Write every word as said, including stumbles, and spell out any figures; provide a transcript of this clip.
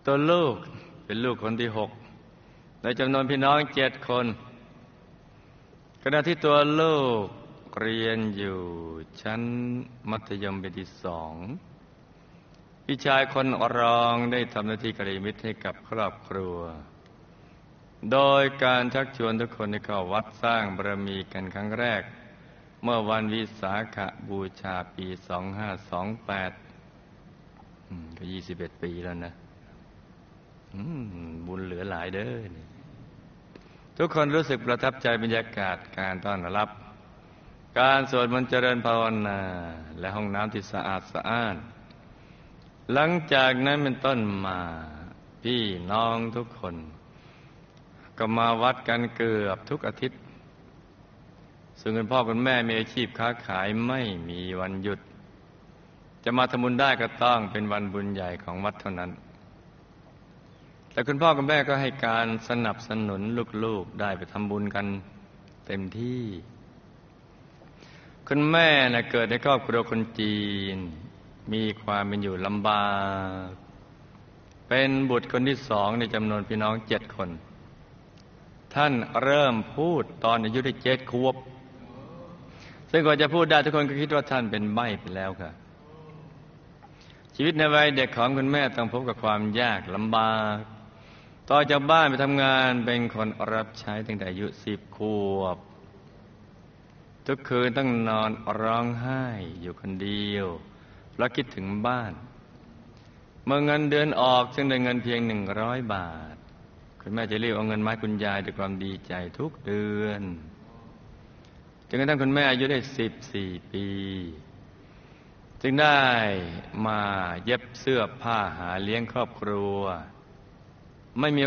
ตัวลูกเป็นลูกคนที่หกในจำนวนพี่น้องเจ็ดคนขณะที่ตัวลูกเรียนอยู่ชั้นมัธยมปีที่สองพี่ชายคนรองได้ทำหน้าที่กัลยาณมิตรให้กับครอบครัวโดยการชักชวนทุกคนให้เข้าวัดสร้างบารมีกันครั้งแรกเมื่อวันวิสาขบูชาปีสองห้าสองแปดก็ยี่สิบเอ็ดปีแล้วนะบุญเหลือหลายเด้อทุกคนรู้สึกประทับใจบรรยากาศการต้อนรับการสวดมนต์เจริญภาวนาและห้องน้ำที่สะอาดสะอ้านหลังจากนั้นเป็นต้นมาพี่น้องทุกคนก็มาวัดกันเกือบทุกอาทิตย์ซึ่งคุณพ่อคุณแม่มีอาชีพค้าขายไม่มีวันหยุดจะมาทำบุญได้ก็ต้องเป็นวันบุญใหญ่ของวัดเท่านั้นแต่คุณพ่อคุณแม่ก็ให้การสนับสนุนลูกๆได้ไปทำบุญกันเต็มที่คุณแม่น่ะเกิดในครอบครัวคนจีนมีความเป็นอยู่ลำบากเป็นบุตรคนที่สองในจำนวนพี่น้องเจ็ดคนท่านเริ่มพูดตอนอายุได้เจ็ดขวบซึ่งก่อนจะพูดได้ทุกคนก็คิดว่าท่านเป็นใบ้ไปแล้วค่ะชีวิตในวัยเด็กของคุณแม่ต้องพบกับความยากลำบากต่อจากบ้านไปทำงานเป็นคนรับใช้ตั้งแต่อายุสิบขวบทุกคืนต้องนอนร้องไห้อยู่คนเดียวเพราะคิดถึงบ้านเมื่อเงินเดือนออกซึ่งได้เงินเพียงหนึ่งร้อยบาทคุณแม่จะรีบเอาเงินมาให้คุณยายด้วยความดีใจทุกเดือนจนกระทั่งคุณแม่อายุได้สิบสี่ปีจึงได้มาเย็บเสื้อผ้าหาเลี้ยงครอบครัวไม่มี